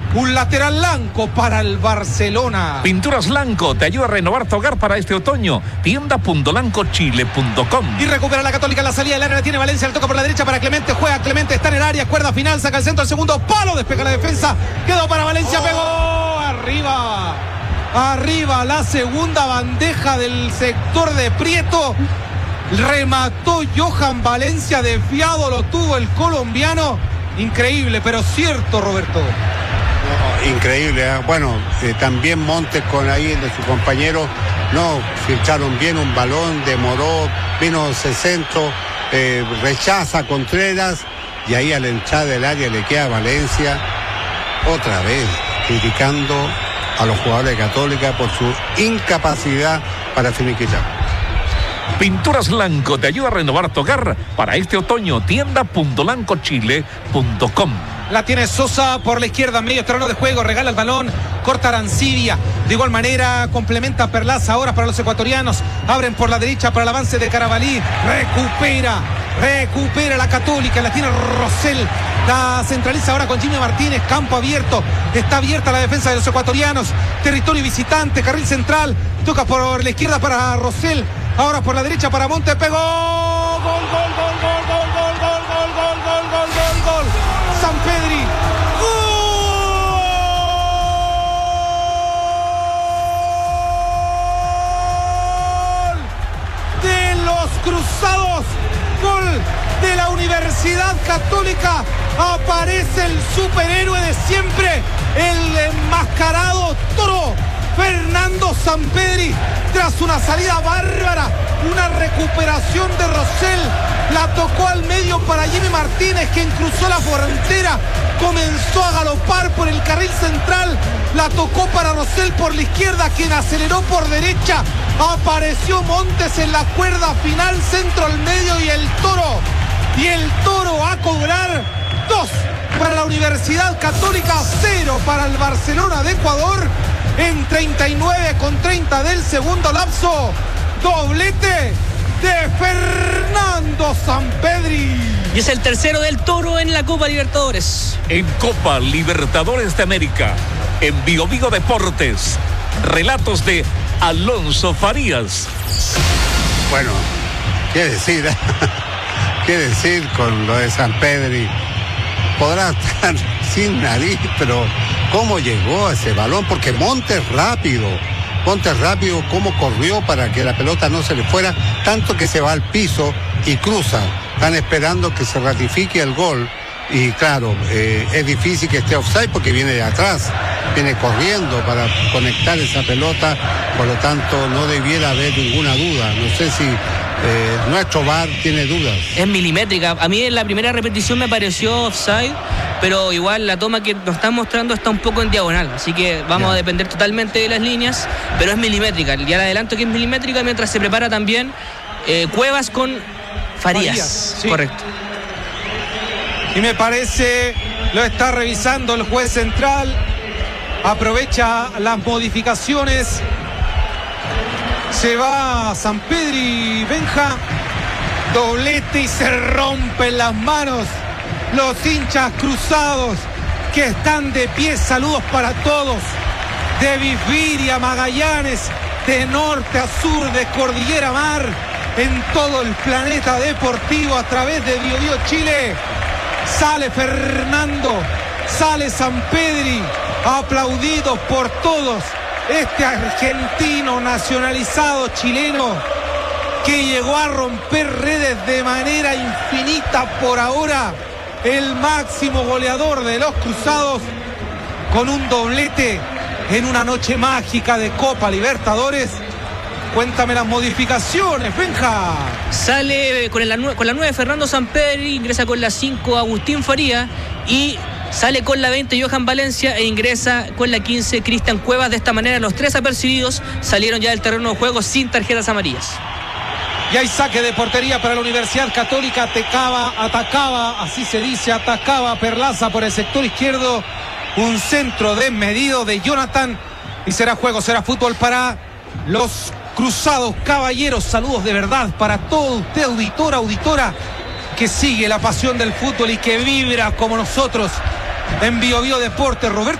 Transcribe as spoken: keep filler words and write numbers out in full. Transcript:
Un lateral blanco para el Barcelona. Pinturas Lanco te ayuda a renovar tu hogar para este otoño. tienda punto lanco chile punto com. Y recupera la Católica en la salida del área. La tiene Valencia, el toca por la derecha para Clemente. Juega Clemente, está en el área. Cuerda final, saca el centro, el segundo palo. Despega la defensa. Quedó para Valencia, pegó. Arriba. Arriba la segunda bandeja del sector de Prieto. Remató Johan Valencia, desviado lo tuvo el colombiano. Increíble, pero cierto, Roberto. No, increíble, ¿eh? Bueno, eh, también Montes con ahí de su compañero, no, filtraron bien un balón, demoró, vino ese centro, eh, rechaza Contreras y ahí a la entrada del área le queda Valencia, otra vez criticando a los jugadores de Católica por su incapacidad para finiquitar. Pinturas Lanco te ayuda a renovar tu hogar para este otoño. tienda punto lanco chile punto com. La tiene Sosa por la izquierda, medio terreno de juego, regala el balón, corta Arancibia. De igual manera complementa Perlaza ahora para los ecuatorianos. Abren por la derecha para el avance de Carabalí. Recupera, recupera la Católica, la tiene Rosell. La centraliza ahora con Jimmy Martínez, campo abierto. Está abierta la defensa de los ecuatorianos. Territorio visitante, carril central. Toca por la izquierda para Rosell. Ahora por la derecha para Monte, pegó. Gol, gol, gol, gol, gol, gol, gol, gol, gol, gol, gol, gol, gol. Sampedri. Gol de los Cruzados. Gol de la Universidad Católica. Aparece el superhéroe de siempre, el enmascarado Toro. Fernando Sampedri, tras una salida bárbara, una recuperación de Rosell, la tocó al medio para Jimmy Martínez, quien cruzó la frontera, comenzó a galopar por el carril central, la tocó para Rosell por la izquierda, quien aceleró por derecha, apareció Montes en la cuerda final, centro al medio y el Toro, y el Toro a cobrar dos para la Universidad Católica, cero para el Barcelona de Ecuador. En treinta y nueve con treinta del segundo lapso, doblete de Fernando Sampedri. Y es el tercero del Toro en la Copa Libertadores. En Copa Libertadores de América, en Bio Bio Deportes, relatos de Alonso Farías. Bueno, qué decir, qué decir con lo de Sampedri. Podrá estar sin nariz, pero cómo llegó a ese balón, porque Montes rápido, Montes rápido, cómo corrió para que la pelota no se le fuera, tanto que se va al piso y cruza. Están esperando que se ratifique el gol y claro, eh, es difícil que esté offside porque viene de atrás, viene corriendo para conectar esa pelota, por lo tanto no debiera haber ninguna duda. No sé si eh, nuestro V A R tiene dudas. Es milimétrica, a mí en la primera repetición me pareció offside, pero igual la toma que nos están mostrando está un poco en diagonal, así que vamos yeah. a depender totalmente de las líneas, pero es milimétrica, ya le adelanto que es milimétrica, mientras se prepara también eh, Cuevas con Farías, Farías sí. Correcto. Y me parece, lo está revisando el juez central, aprovecha las modificaciones, se va Sampedri, Benja, doblete y se rompen las manos los hinchas cruzados que están de pie. Saludos para todos, de Bisbiria, Magallanes, de norte a sur, de Cordillera a Mar, en todo el planeta deportivo a través de Bio Bio Chile. Sale Fernando, sale Sampedri, aplaudido por todos, este argentino nacionalizado chileno que llegó a romper redes de manera infinita por ahora. El máximo goleador de los Cruzados con un doblete en una noche mágica de Copa Libertadores. Cuéntame las modificaciones, Benja. Sale con, el, con la nueve Fernando Sampedri, ingresa con la cinco Agustín Faría y sale con la veinte Johan Valencia e ingresa con la quince Cristian Cuevas. De esta manera los tres apercibidos salieron ya del terreno de juego sin tarjetas amarillas. Y hay saque de portería para la Universidad Católica. Atacaba, atacaba, así se dice, atacaba Perlaza por el sector izquierdo. Un centro desmedido de Jonathan. Y será juego, será fútbol para los Cruzados. Caballeros, saludos de verdad para todo usted, auditora, auditora, que sigue la pasión del fútbol y que vibra como nosotros en Bio Bio Deportes. Roberto